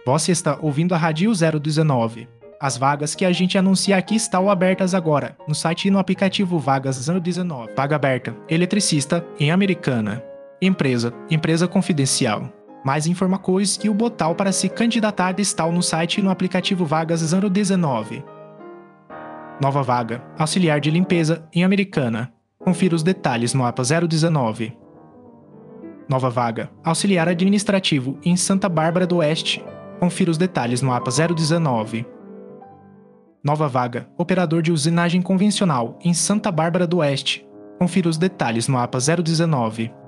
Você está ouvindo a Rádio 019. As vagas que a gente anuncia aqui estão abertas agora, no site e no aplicativo Vagas 019. Vaga aberta, eletricista, em Americana. Empresa confidencial. Mais informações e o botão para se candidatar estão no site e no aplicativo Vagas 019. Nova vaga, auxiliar de limpeza, em Americana. Confira os detalhes no APA 019. Nova vaga, auxiliar administrativo, em Santa Bárbara do Oeste. Confira os detalhes no APA 019. Nova vaga, operador de usinagem convencional, em Santa Bárbara do Oeste. Confira os detalhes no APA 019.